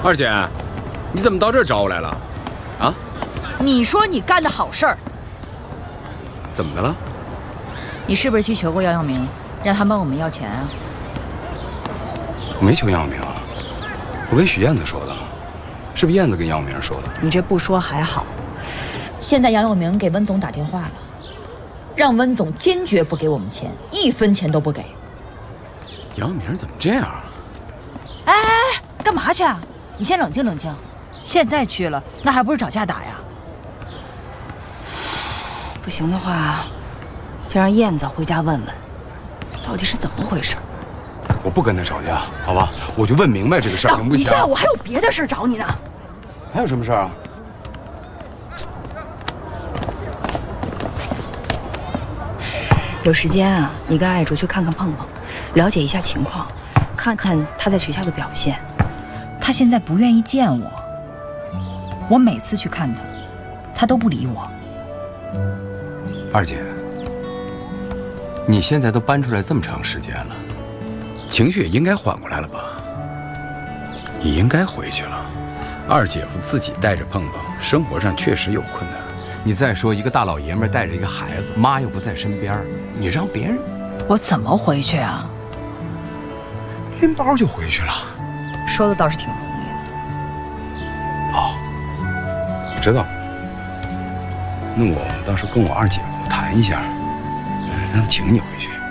二姐，你怎么到这儿找我来了？啊？ 你说你干的好事儿， 怎么的了？ 你是不是去求过杨耀明，让他问我们要钱啊？ 我没求杨耀明啊，我跟许燕子说的，是不是燕子跟杨耀明说的？ 你这不说还好，现在杨耀明给温总打电话了，让温总坚决不给我们钱，1分钱都不给。 杨耀明怎么这样啊？ 哎，干嘛去啊？你先冷静冷静，现在去了那还不是找架打呀？不行的话，就让燕子回家问问，到底是怎么回事。 我不跟他吵架，好吧？我就问明白这个事儿，行不行？ 等一下，我还有别的事找你呢。 还有什么事儿啊？ 有时间啊，你跟爱竹去看看碰碰，了解一下情况，看看他在学校的表现。他现在不愿意见我，我每次去看他，他都不理我。 二姐，你现在都搬出来这么长时间了，情绪也应该缓过来了吧？你应该回去了。二姐夫自己带着碰碰，生活上确实有困难。你再说一个大老爷们带着一个孩子，妈又不在身边，你让别人…… 我怎么回去啊？ 拎包就回去了。 说的倒是挺容易的。 哦，我知道。那我倒是跟我二姐夫谈一下，让他请你回去。